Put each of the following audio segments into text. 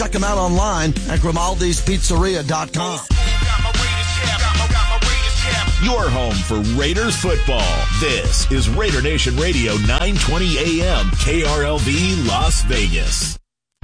Check them out online at Grimaldi'sPizzeria.com. Your home for Raiders football. This is Raider Nation Radio 920 AM KRLV Las Vegas.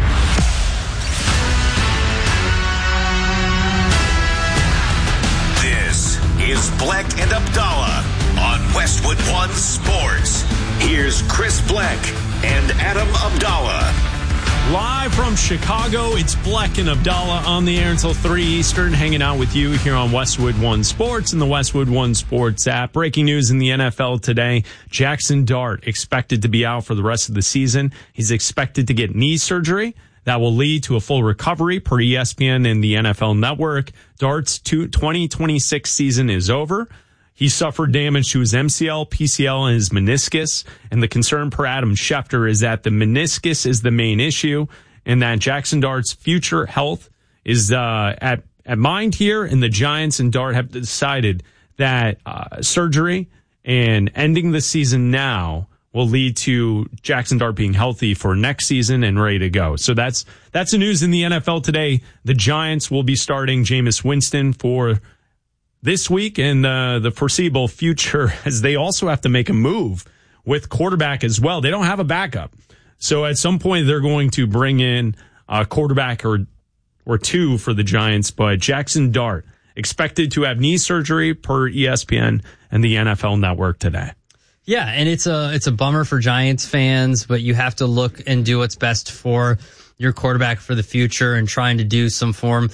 This is Bleck and Abdallah on Westwood One Sports. Here's Chris Bleck and Adam Abdallah. Live from Chicago, it's Bleck and Abdallah on the air until 3 Eastern, hanging out with you here on Westwood One Sports and the Westwood One Sports app. Breaking news in the NFL today, Jackson Dart expected to be out for the rest of the season. He's expected to get knee surgery. That will lead to a full recovery per ESPN and the NFL Network. Dart's 2026 season is over. He suffered damage to his MCL, PCL, and his meniscus. And the concern per Adam Schefter is that the meniscus is the main issue and that Jackson Dart's future health is at mind here. And the Giants and Dart have decided that surgery and ending the season now will lead to Jackson Dart being healthy for next season and ready to go. So that's the news in the NFL today. The Giants will be starting Jameis Winston for this week and the foreseeable future, as they also have to make a move with quarterback as well. They don't have a backup. So at some point, they're going to bring in a quarterback or two for the Giants. But Jackson Dart expected to have knee surgery per ESPN and the NFL Network today. Yeah, and it's a bummer for Giants fans, but you have to look and do what's best for your quarterback for the future and trying to do some form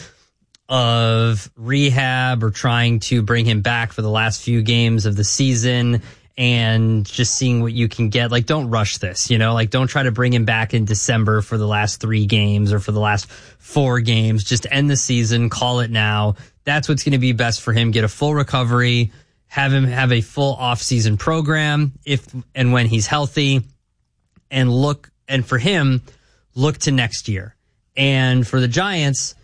of rehab or trying to bring him back for the last few games of the season and just seeing what you can get. Like, don't rush this, don't try to bring him back in December for the last 3 games or for the last 4 games. Just end the season, call it now. That's what's going to be best for him. Get a full recovery, have him have a full off-season program if and when he's healthy, and for him, look to next year. And for the Giants,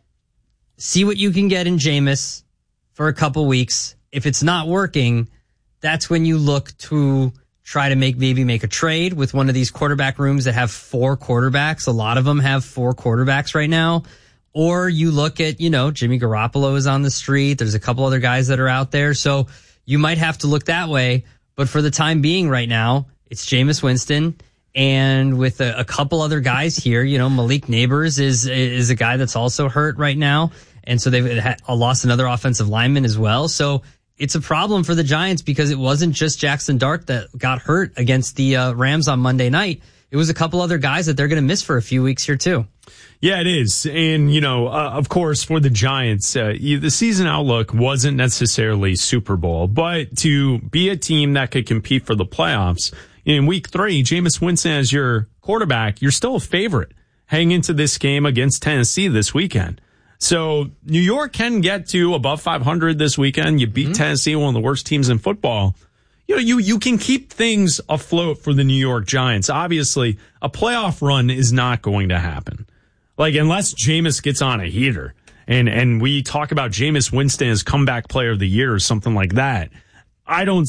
see what you can get in Jameis for a couple weeks. If it's not working, that's when you look to try to make a trade with one of these quarterback rooms that have 4 quarterbacks. A lot of them have 4 quarterbacks right now. Or you look at, Jimmy Garoppolo is on the street. There's a couple other guys that are out there. So you might have to look that way. But for the time being right now, it's Jameis Winston. And with a couple other guys here, Malik Neighbors is a guy that's also hurt right now. And so they've lost another offensive lineman as well. So it's a problem for the Giants because it wasn't just Jackson Dart that got hurt against the Rams on Monday night. It was a couple other guys that they're going to miss for a few weeks here too. Yeah, it is. And, of course, for the Giants, the season outlook wasn't necessarily Super Bowl, but to be a team that could compete for the playoffs in week 3, Jameis Winston as your quarterback, you're still a favorite heading into this game against Tennessee this weekend. So New York can get to above 500 this weekend. You beat Tennessee, one of the worst teams in football. You can keep things afloat for the New York Giants. Obviously, a playoff run is not going to happen. Like, unless Jameis gets on a heater and we talk about Jameis Winston as comeback player of the year or something like that. I don't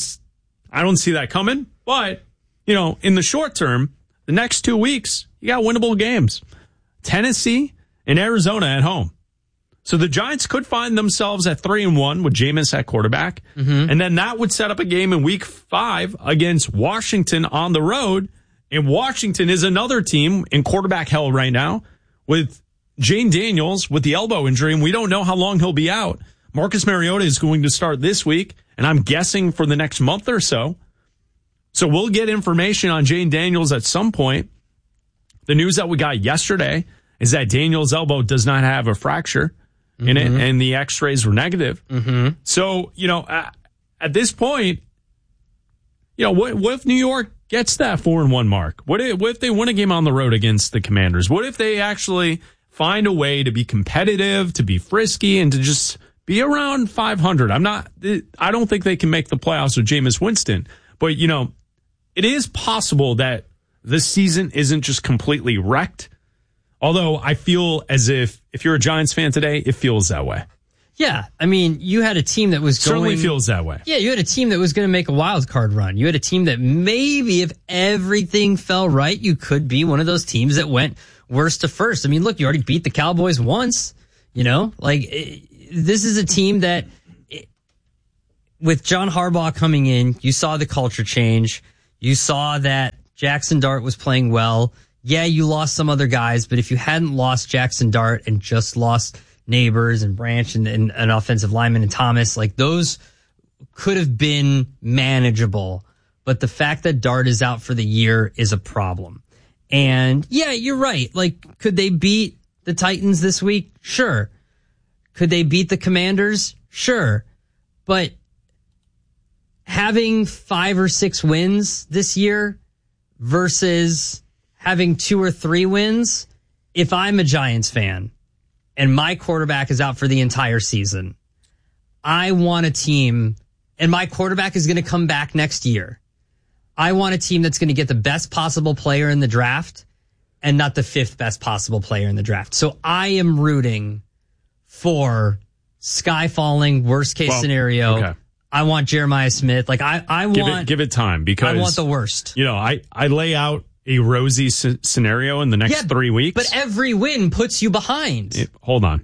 see that coming. But, in the short term, the next 2 weeks, you got winnable games. Tennessee and Arizona at home. So the Giants could find themselves at 3-1 with Jameis at quarterback. And then that would set up a game in week 5 against Washington on the road. And Washington is another team in quarterback hell right now with Jane Daniels with the elbow injury. And we don't know how long he'll be out. Marcus Mariota is going to start this week, and I'm guessing for the next month or so. So we'll get information on Jane Daniels at some point. The news that we got yesterday is that Daniels' elbow does not have a fracture in it, and the x-rays were negative. So, at this point, what if New York gets that 4-1 mark? What if they win a game on the road against the Commanders? What if they actually find a way to be competitive, to be frisky, and to just be around 500? I don't think they can make the playoffs with Jameis Winston, but, it is possible that this season isn't just completely wrecked. Although I feel as if you're a Giants fan today, it feels that way. Yeah, I mean, you had a team that was certainly feels that way. Yeah, you had a team that was going to make a wild card run. You had a team that maybe if everything fell right, you could be one of those teams that went worst to first. I mean, look, you already beat the Cowboys once, this is a team that with John Harbaugh coming in, you saw the culture change. You saw that Jackson Dart was playing well. Yeah, you lost some other guys, but if you hadn't lost Jackson Dart and just lost Neighbors and Branch and an offensive lineman and Thomas, those could have been manageable. But the fact that Dart is out for the year is a problem. And yeah, you're right. Could they beat the Titans this week? Sure. Could they beat the Commanders? Sure. But having 5 or 6 wins this year versus having 2 or 3 wins, if I'm a Giants fan and my quarterback is out for the entire season, I want a team, and my quarterback is going to come back next year. I want a team that's going to get the best possible player in the draft and not the 5th best possible player in the draft. So I am rooting for sky falling, worst case scenario. Okay. I want Jeremiah Smith. I want... Give it time, because... I want the worst. I lay out a rosy scenario in the next 3 weeks. But every win puts you behind. Hold on.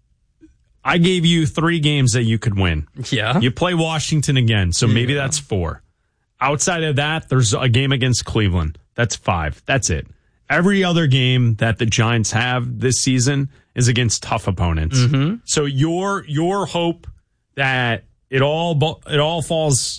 I gave you 3 games that you could win. Yeah. You play Washington again, so maybe that's 4. Outside of that, there's a game against Cleveland. That's 5. That's it. Every other game that the Giants have this season is against tough opponents. Mm-hmm. So your hope that it all falls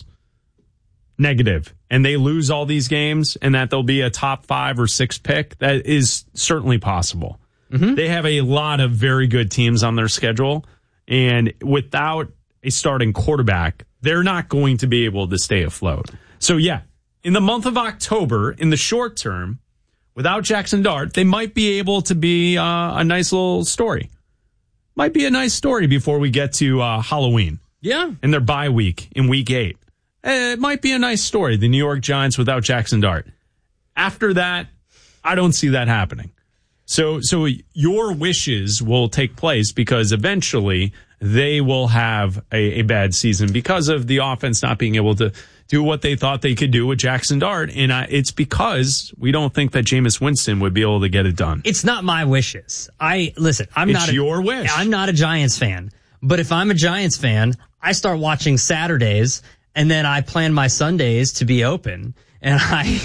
negative and they lose all these games and that they'll be a top 5 or 6 pick, that is certainly possible. Mm-hmm. They have a lot of very good teams on their schedule, and without a starting quarterback, they're not going to be able to stay afloat. So yeah, in the month of October, in the short term, without Jackson Dart, they might be able to be a nice little story. Might be a nice story before we get to Halloween. Yeah. In their bye week in week 8. It might be a nice story, the New York Giants without Jackson Dart. After that, I don't see that happening. So your wishes will take place because eventually they will have a bad season because of the offense not being able to do what they thought they could do with Jackson Dart. And it's because we don't think that Jameis Winston would be able to get it done. It's not my wishes. It's your wish. I'm not a Giants fan. But if I'm a Giants fan, I start watching Saturdays and then I plan my Sundays to be open. And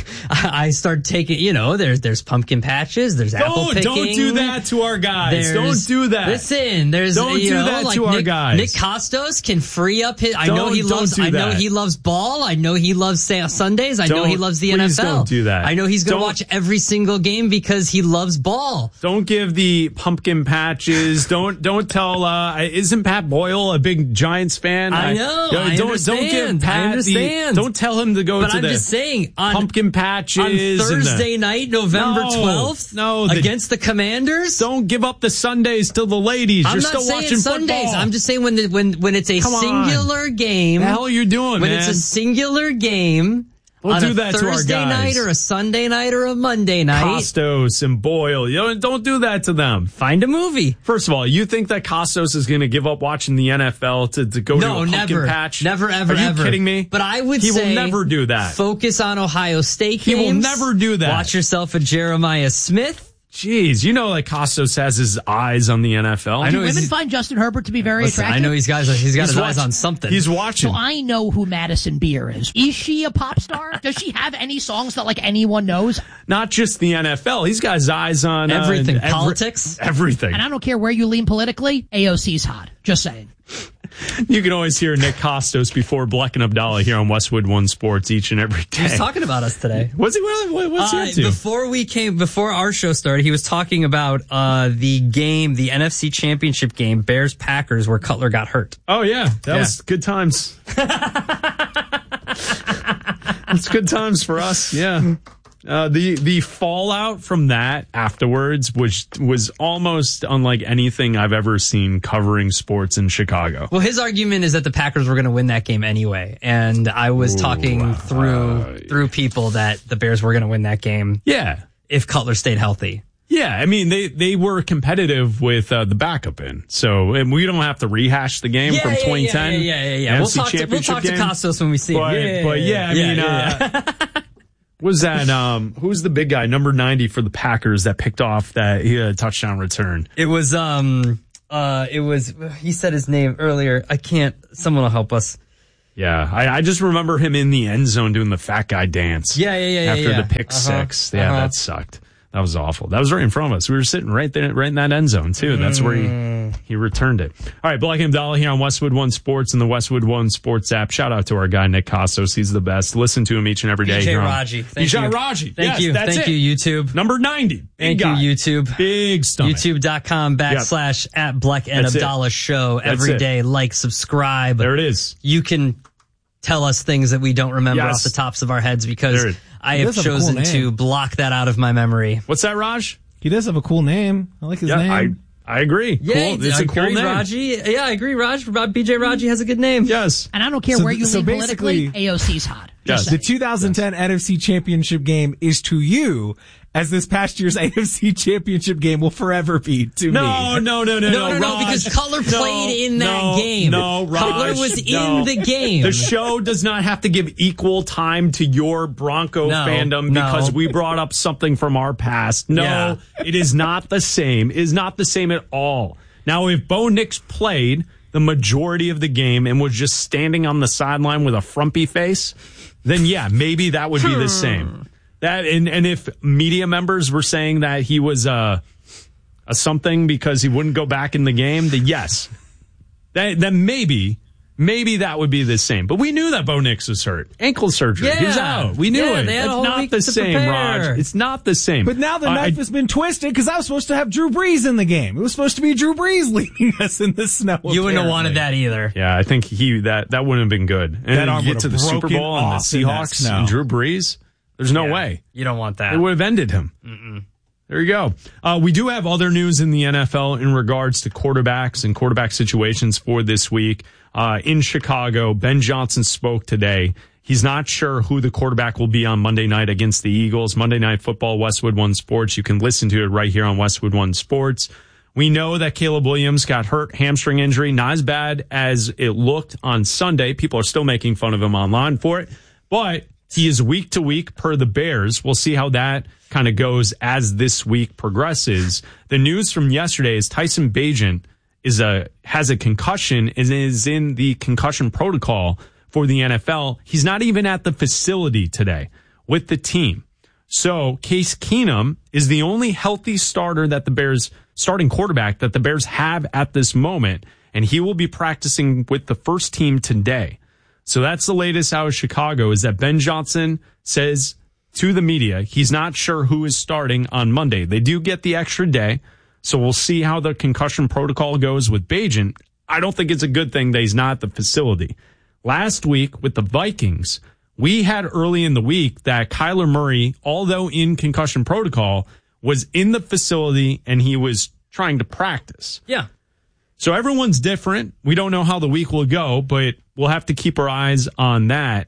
I start taking, there's pumpkin patches, there's apple picking. Don't do that to our guys. Don't do that. Listen, don't do that to our guys. Nick Costos can free up his. I know he loves ball. I know he loves Sundays. I know he loves the NFL. Don't do that. I know he's going to watch every single game because he loves ball. Don't give the pumpkin patches. Don't tell. Isn't Pat Boyle a big Giants fan? I know. I understand. Don't give Pat. I understand. Don't tell him to go to I'm just saying. Pumpkin patches on Thursday night, November 12th, against the Commanders. Don't give up the Sundays to the ladies. You're still watching Sundays. Football. I'm just saying when it's a singular game. The hell are you doing, when man? It's a singular game. Don't do that to our guys. Thursday night or a Sunday night or a Monday night. Costos and Boyle. Don't do that to them. Find a movie. First of all, you think that Costos is going to give up watching the NFL to go to a pumpkin patch? Never, ever, Are you kidding me? But I would say he will never do that. Focus on Ohio State games. He will never do that. Watch yourself a Jeremiah Smith. Jeez, Costos has his eyes on the NFL. I know women find Justin Herbert to be very attractive. I know he's got his eyes on something. He's watching. So I know who Madison Beer is. Is she a pop star? Does she have any songs that anyone knows? Not just the NFL. He's got his eyes on everything. Politics? Everything. And I don't care where you lean politically. AOC's hot. Just saying. You can always hear Nick Costos before Black and Abdallah here on Westwood One Sports each and every day. He was talking about us today. Was he really? What's he into? Before our show started, he was talking about the NFC Championship game, Bears-Packers, where Cutler got hurt. Oh, yeah. That was good times. It's good times for us, yeah. The fallout from that afterwards was almost unlike anything I've ever seen covering sports in Chicago. Well, his argument is that the Packers were going to win that game anyway, and I was talking through people that the Bears were going to win that game. Yeah, if Cutler stayed healthy. Yeah, I mean they were competitive with the backup in, so and we don't have to rehash the game from 2010. Yeah. We'll talk to Costos when we see him. But I mean. Was that who's the big guy, number 90 for the Packers that picked off that he had a touchdown return? It was he said his name earlier. I can't. Someone will help us. Yeah, I just remember him in the end zone doing the fat guy dance. Yeah. After the pick six. Yeah, that sucked. That was awful. That was right in front of us. We were sitting right there, right in that end zone, too. That's where he returned it. All right, Black and Abdallah here on Westwood One Sports and the Westwood One Sports app. Shout out to our guy, Nick Costos. He's the best. Listen to him each and every day. BJ Raji. BJ Raji. Thank you. Thank you, YouTube. Number 90. Thank you, YouTube. Big stomach. YouTube.com/ at Black and Abdallah Show. Every day. Like, subscribe. There it is. You can tell us things that we don't remember off the tops of our heads because I have chosen to block that out of my memory. What's that, Raj? He does have a cool name. I like his name. I agree. Yeah, cool. It's a cool name. Raji. Yeah, I agree, Raj. BJ Raji has a good name. Yes. And I don't care where you lean politically, AOC's hot. Yes. The 2010 NFC Championship game is to you as this past year's AFC Championship game will forever be to me. No, Raj, because Cutler played in that game. No, Raj, Cutler was in the game. The show does not have to give equal time to your Bronco fandom because we brought up something from our past. No, it is not the same. It is not the same at all. Now, if Bo Nix played the majority of the game and was just standing on the sideline with a frumpy face, then yeah, maybe that would be the same. That and if media members were saying that he was a something because he wouldn't go back in the game, then yes, then maybe that would be the same. But we knew that Bo Nix was hurt, ankle surgery. He's out. We knew it. It's not the same, Raj. It's not the same. But now the knife has been twisted because I was supposed to have Drew Brees in the game. It was supposed to be Drew Brees leading us in the snow. You wouldn't have wanted that either. Yeah, I think that wouldn't have been good. And that arm get to the Super Bowl and the Seahawks and Drew Brees. There's no way. You don't want that. It would have ended him. Mm-mm. There you go. We do have other news in the NFL in regards to quarterbacks and quarterback situations for this week. In Chicago, Ben Johnson spoke today. He's not sure who the quarterback will be on Monday night against the Eagles. Monday Night Football, Westwood One Sports. You can listen to it right here on Westwood One Sports. We know that Caleb Williams got hurt, hamstring injury, not as bad as it looked on Sunday. People are still making fun of him online for it, but he is week to week per the Bears. We'll see how that kind of goes as this week progresses. The news from yesterday is Tyson Bagent has a concussion and is in the concussion protocol for the NFL. He's not even at the facility today with the team. So Case Keenum is the only healthy starting quarterback that the Bears have at this moment, and he will be practicing with the first team today. So that's the latest out of Chicago, is that Ben Johnson says to the media he's not sure who is starting on Monday. They do get the extra day, so we'll see how the concussion protocol goes with Bagent. I don't think it's a good thing that he's not at the facility. Last week with the Vikings, we had early in the week that Kyler Murray, although in concussion protocol, was in the facility and he was trying to practice. Yeah. So everyone's different. We don't know how the week will go, but we'll have to keep our eyes on that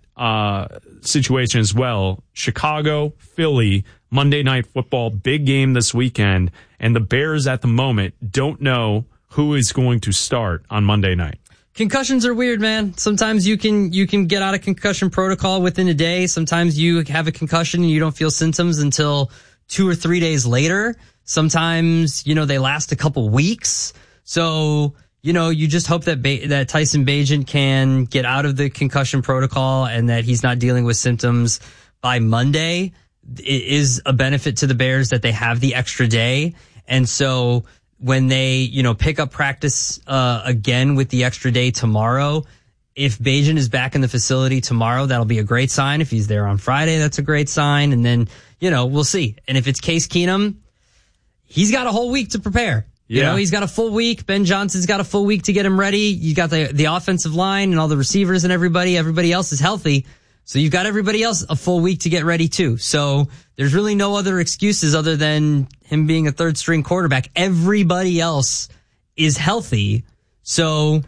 situation as well. Chicago, Philly, Monday Night Football, big game this weekend. And the Bears at the moment don't know who is going to start on Monday night. Concussions are weird, man. Sometimes you can get out of concussion protocol within a day. Sometimes you have a concussion and you don't feel symptoms until 2 or 3 days later. Sometimes, they last a couple weeks. So, you just hope that Tyson Bagent can get out of the concussion protocol and that he's not dealing with symptoms by Monday. It is a benefit to the Bears that they have the extra day. And so when they, pick up practice again with the extra day tomorrow, if Bagent is back in the facility tomorrow, that'll be a great sign. If he's there on Friday, that's a great sign. And then, we'll see. And if it's Case Keenum, he's got a whole week to prepare. Yeah. He's got a full week. Ben Johnson's got a full week to get him ready. You got the offensive line and all the receivers and everybody. Everybody else is healthy. So you've got everybody else a full week to get ready too. So there's really no other excuses other than him being a third string quarterback. Everybody else is healthy. So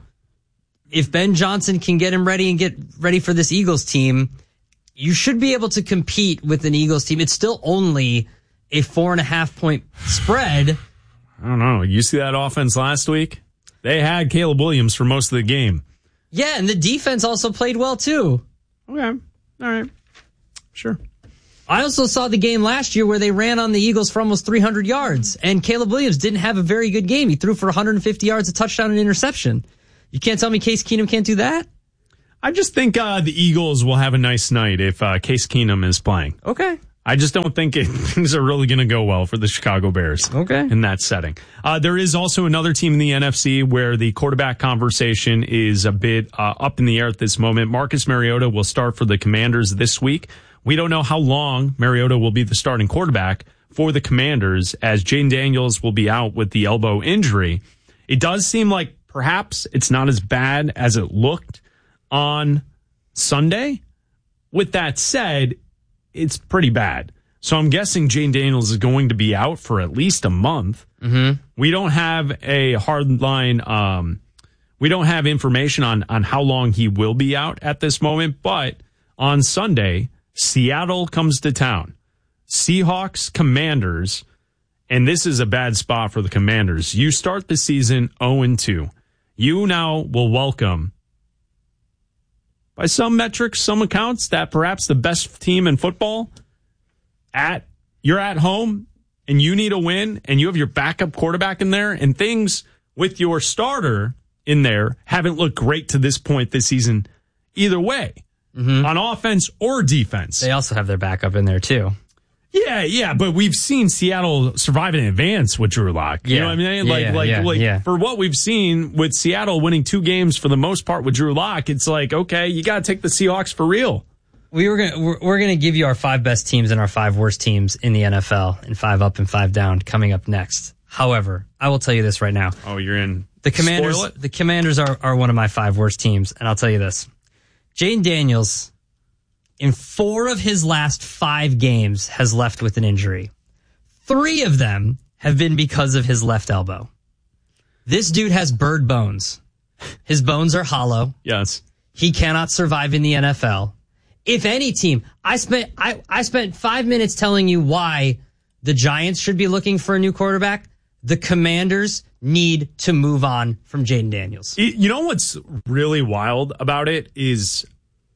if Ben Johnson can get him ready and get ready for this Eagles team, you should be able to compete with an Eagles team. It's still only a 4.5 point spread. I don't know. You see that offense last week? They had Caleb Williams for most of the game. Yeah, and the defense also played well too. Okay. All right. Sure. I also saw the game last year where they ran on the Eagles for almost 300 yards, and Caleb Williams didn't have a very good game. He threw for 150 yards, a touchdown, and interception. You can't tell me Case Keenum can't do that? I just think the Eagles will have a nice night if Case Keenum is playing. Okay. I just don't think things are really going to go well for the Chicago Bears. Okay. In that setting. There is also another team in the NFC where the quarterback conversation is a bit up in the air at this moment. Marcus Mariota will start for the Commanders this week. We don't know how long Mariota will be the starting quarterback for the Commanders, as Jayden Daniels will be out with the elbow injury. It does seem like perhaps it's not as bad as it looked on Sunday. With that said, it's pretty bad. So I'm guessing Jayden Daniels is going to be out for at least a month. Mm-hmm. We don't have a hard line. We don't have information on how long he will be out at this moment. But on Sunday, Seattle comes to town. Seahawks, Commanders, and this is a bad spot for the Commanders. You start the season 0-2. You now will welcome, by some metrics, some accounts, that perhaps the best team in football. You're at home and you need a win, and you have your backup quarterback in there, and things with your starter in there haven't looked great to this point this season either way, on offense or defense. They also have their backup in there too. Yeah, but we've seen Seattle survive in advance with Drew Lock. You know what I mean? For what we've seen with Seattle winning 2 games for the most part with Drew Lock, it's like, okay, you got to take the Seahawks for real. We're gonna give you our 5 best teams and our 5 worst teams in the NFL, and 5 up and 5 down coming up next. However, I will tell you this right now. Oh, you're in. The Commanders. Spoil it? The Commanders are one of my 5 worst teams, and I'll tell you this: Jayden Daniels, in 4 of his last 5 games, has left with an injury. 3 of them have been because of his left elbow. This dude has bird bones. His bones are hollow. Yes. He cannot survive in the NFL. If any team, I spent 5 minutes telling you why the Giants should be looking for a new quarterback. The Commanders need to move on from Jayden Daniels. You know what's really wild about it is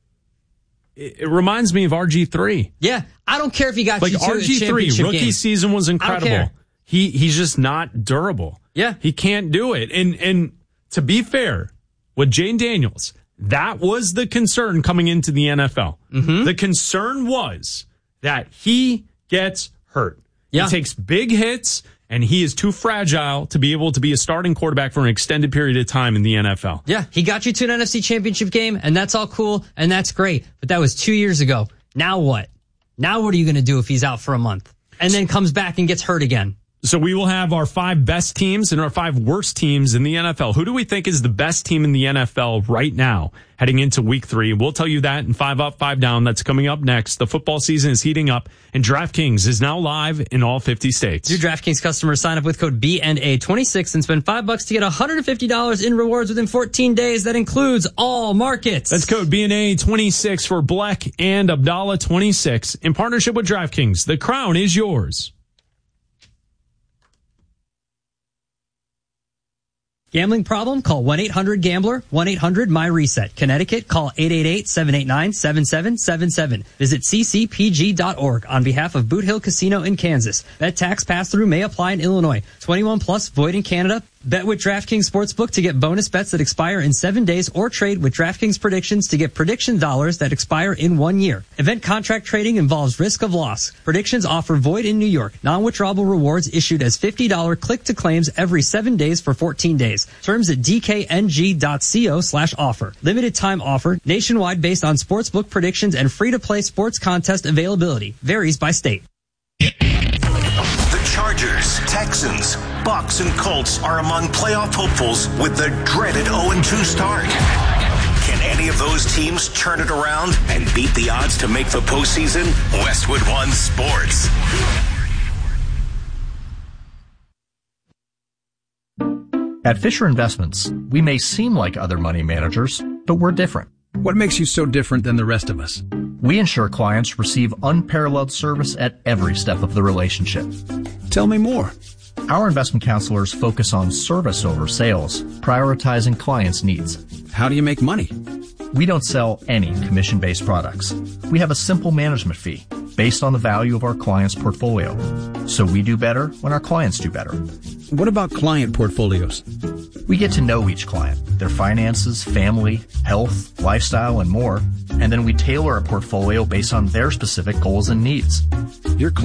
it reminds me of RG3. Yeah, I don't care if he got like you to a RG3 rookie game. season was incredible. He's just not durable. Yeah, he can't do it. And to be fair, with Jayden Daniels, that was the concern coming into the NFL. Mm-hmm. The concern was that he gets hurt. Yeah. He takes big hits, and he is too fragile to be able to be a starting quarterback for an extended period of time in the NFL. Yeah, he got you to an NFC Championship game, and that's all cool, and that's great. But that was 2 years ago. Now what? Now what are you going to do if he's out for a month and then comes back and gets hurt again? So we will have our 5 best teams and our 5 worst teams in the NFL. Who do we think is the best team in the NFL right now heading into week 3? We'll tell you that in 5 Up, 5 Down. That's coming up next. The football season is heating up, and DraftKings is now live in all 50 states. New DraftKings customers sign up with code BNA26 and spend $5 to get $150 in rewards within 14 days. That includes all markets. That's code BNA26 for Black and Abdallah 26 in partnership with DraftKings. The crown is yours. Gambling problem? Call 1-800-GAMBLER, 1-800-MY-RESET. Connecticut, call 888-789-7777. Visit ccpg.org on behalf of Boot Hill Casino in Kansas. Bet tax pass-through may apply in Illinois. 21 plus, void in Canada. Bet with DraftKings Sportsbook to get bonus bets that expire in 7 days, or trade with DraftKings Predictions to get prediction dollars that expire in 1 year. Event contract trading involves risk of loss. Predictions offer void in New York. Non-withdrawable rewards issued as $50 click-to-claims every 7 days for 14 days. Terms at dkng.co/offer. Limited time offer. Nationwide based on sportsbook predictions and free-to-play sports contest availability. Varies by state. The Chargers, Texans, Bucs, and Colts are among playoff hopefuls with the dreaded 0-2 start. Can any of those teams turn it around and beat the odds to make the postseason? Westwood One Sports. At Fisher Investments, we may seem like other money managers, but we're different. What makes you so different than the rest of us? We ensure clients receive unparalleled service at every step of the relationship. Tell me more. Our investment counselors focus on service over sales, prioritizing clients' needs. How do you make money? We don't sell any commission-based products. We have a simple management fee. based on the value of our client's portfolio. So we do better when our clients do better. What about client portfolios? We get to know each client, their finances, family, health, lifestyle, and more, and then we tailor a portfolio based on their specific goals and needs. Your